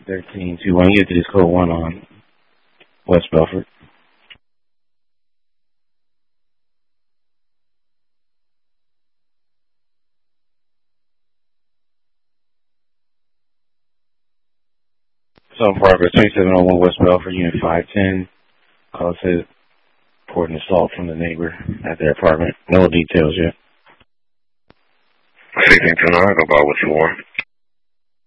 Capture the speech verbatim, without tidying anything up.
thirteen two one. You get to this code one on West Belford. So in progress, twenty-seven oh one West Belford, Unit five ten. Call says reporting assault from the neighbor at their apartment. No details yet. sixteen two nine, go by what you want.